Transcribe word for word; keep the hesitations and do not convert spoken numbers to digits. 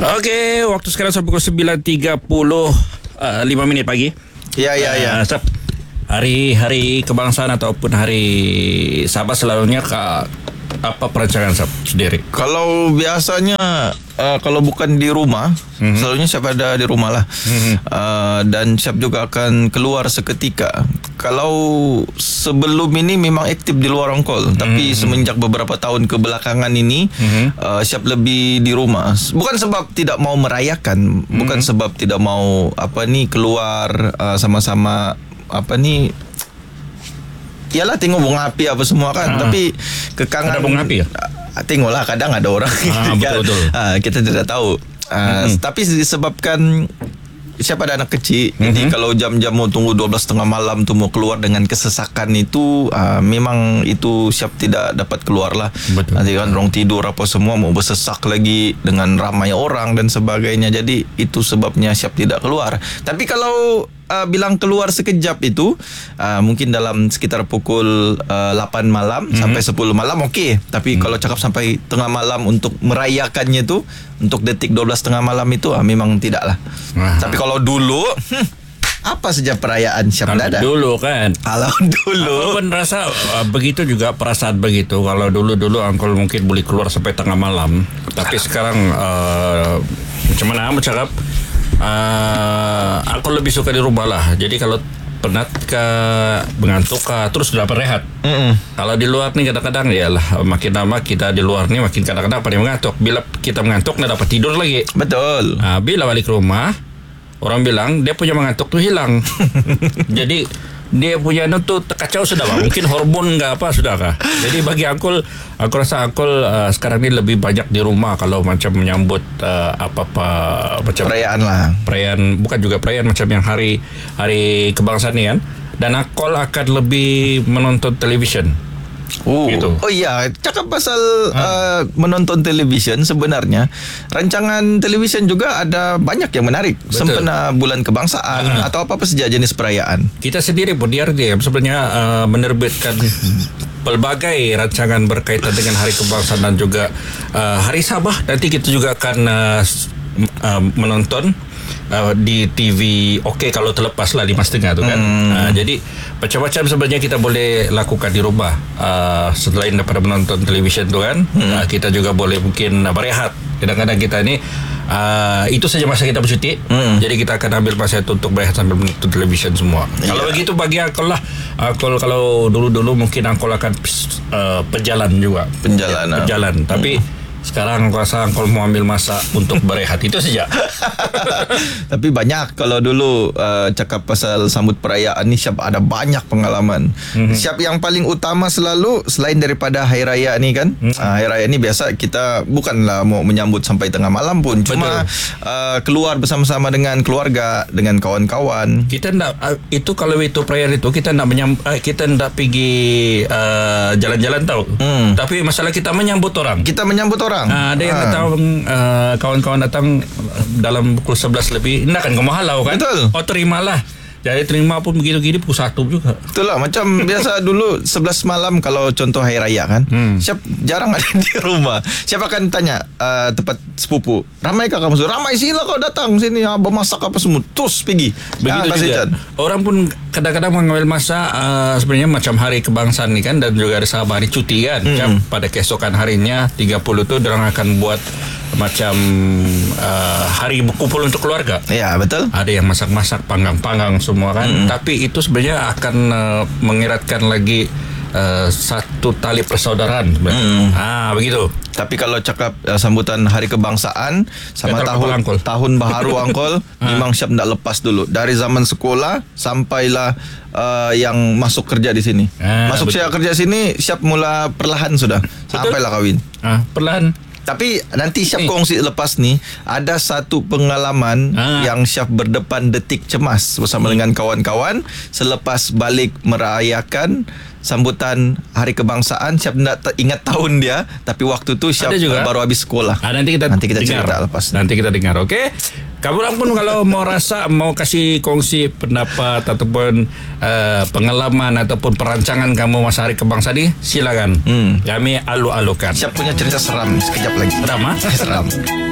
Okey, waktu sekarang sampai pukul sembilan tiga puluh uh, lima minit pagi. Ya, ya, ya. Uh, Sab, hari-hari kebangsaan ataupun hari Sabah selalunya ke, apa perancangan Sab sendiri? Kalau biasanya uh, kalau bukan di rumah, mm-hmm. selalunya Syap ada di rumah lah. Mm-hmm. uh, Dan Syap juga akan keluar seketika. Kalau sebelum ini memang aktif di luar Ongkol, mm-hmm. tapi semenjak beberapa tahun kebelakangan ini, mm-hmm. uh, Syap lebih di rumah. Bukan sebab tidak mau merayakan, mm-hmm. bukan sebab tidak mau apa ni keluar uh, sama-sama apa ni. Yalah, tengok bunga api apa semua kan. Ha. Tapi kekangan. Ada bunga api ya? Tengoklah, kadang ada orang. Ha, betul-betul. Ha, kita tidak tahu. Ha, mm-hmm. Tapi disebabkan siapa ada anak kecil, mm-hmm. jadi kalau jam-jam mau tunggu dua belas tiga puluh malam tu mau keluar dengan kesesakan itu, uh, memang itu Syap tidak dapat keluar lah. Betul. Nanti kan orang tidur apa semua mau bersesak lagi dengan ramai orang dan sebagainya. Jadi itu sebabnya Syap tidak keluar. Tapi kalau uh, bilang keluar sekejap itu, uh, mungkin dalam sekitar pukul uh, lapan malam mm-hmm. sampai sepuluh malam okey. Tapi mm-hmm. kalau cakap sampai tengah malam untuk merayakannya itu, untuk detik dua belas tengah malam itu, uh, memang tidak lah. Aha. Tapi kalau dulu, hmm, apa saja perayaan Syap ada? Dulu kan. Kalau dulu. Aku pun rasa uh, begitu juga perasaan begitu. Kalau dulu-dulu Uncle mungkin boleh keluar sampai tengah malam. Tapi sekarang uh, macam mana aku cakap, uh, aku lebih suka di rumah lah. Jadi kalau penat ke mengantuk ke, terus dapat rehat. Mm-mm. Kalau di luar nih kadang-kadang ya lah, makin lama kita di luar nih makin kadang-kadang pada mengantuk. Bila kita mengantuk nggak dapat tidur lagi. Betul. Nah, bila balik ke rumah, orang bilang dia punya mengantuk tuh hilang. Jadi dia punya itu tuh terkacau sudah bang. Mungkin hormon nggak apa sudah kah. Jadi bagi Uncle, aku rasa Uncle uh, sekarang ini lebih banyak di rumah kalau macam menyambut uh, apa-apa macam perayaan lah. Perayaan, bukan juga perayaan macam yang hari hari kebangsaan ni kan. Dan Uncle akan lebih menonton televisyen. Oh, gitu. Oh iya, cakap pasal ha. uh, menonton televisyen, sebenarnya rancangan televisyen juga ada banyak yang menarik. Betul. Sempena bulan kebangsaan ha. atau apa-apa saja jenis perayaan. Kita sendiri pun di R D M sebenarnya uh, menerbitkan pelbagai rancangan berkaitan dengan hari kebangsaan dan juga uh, hari Sabah. Nanti kita juga akan uh, uh, menonton Uh, di T V okey kalau terlepas lah lima setengah tu kan. hmm. uh, Jadi macam-macam sebenarnya kita boleh lakukan di rumah. uh, Selain daripada menonton televisyen tu kan, hmm. uh, kita juga boleh mungkin uh, berehat. Kadang-kadang kita ni uh, itu saja masa kita bercuti. hmm. Jadi kita akan ambil masa itu untuk berehat sambil menonton televisyen semua. yeah. Kalau begitu bagi Uncle lah, Uncle kalau dulu-dulu mungkin Uncle akan uh, perjalan juga. Penjalanan Perjalan hmm. Tapi sekarang aku rasa kalau mau ambil masa untuk berehat itu saja. Tapi banyak kalau dulu uh, cakap pasal sambut perayaan ni, Syap ada banyak pengalaman. Mm-hmm. Syap yang paling utama selalu selain daripada hari raya ni kan. Mm-hmm. Uh, hari raya ni biasa kita bukanlah mau menyambut sampai tengah malam pun. Cuma uh, keluar bersama-sama dengan keluarga, dengan kawan-kawan. Kita nak uh, itu kalau itu perayaan itu kita nak menyambut, uh, kita nak pergi uh, jalan-jalan tahu. Mm. Tapi masalah kita menyambut orang. Kita menyambut orang. Uh, ada yang ha. datang, uh, kawan-kawan datang dalam pukul sebelas lebih. Ini kan kau halau kan? Betul. Oh, terimalah. Jadi terima pun begitu-gini pukul satu juga. Betul lah. Macam biasa dulu sebelas malam kalau contoh hari raya kan, hmm. Syap jarang ada di rumah. Syap akan tanya uh, tempat sepupu, ramai kah kamu? Ramai, sila kau datang sini, abang masak apa semua, terus pergi. Begitu ya, juga. Orang pun kadang-kadang mengambil masa uh, sebenarnya macam hari kebangsaan ni kan, dan juga ada Sabah hari cuti kan. Hmm. Macam pada keesokan harinya tiga puluh tu orang akan buat macam uh, hari berkumpul untuk keluarga. Ya, betul. Ada yang masak-masak, panggang-panggang semua kan. Mm-hmm. Tapi itu sebenarnya akan uh, mengeratkan lagi uh, satu tali persaudaraan. Mm-hmm. Ah, begitu. Tapi kalau cakap uh, sambutan hari kebangsaan sama ya, tahun tahun baharu Uncle, memang Syap tak lepas dulu. Dari zaman sekolah sampailah uh, yang masuk kerja di sini. Ah, masuk betul. Saya kerja sini, Syap mula perlahan sudah. Betul? Sampailah kahwin. Ah, perlahan. Tapi nanti Syap eh. kongsi lepas ni, ada satu pengalaman ah. yang Syap berdepan detik cemas bersama hmm. dengan kawan-kawan selepas balik merayakan sambutan hari kebangsaan. Syap tak ingat tahun dia, tapi waktu tu Syap baru habis sekolah. Ah, nanti kita nanti kita dengar. cerita lepas. Nanti kita dengar, okey? Kamu orang pun kalau mau rasa mau kasih kongsi pendapat ataupun uh, pengalaman ataupun perancangan kamu masa hari kebangsaan ni, silakan. Hmm. Kami alu-alukan. Syap punya cerita seram sekejap lagi. Seram ah? Seram.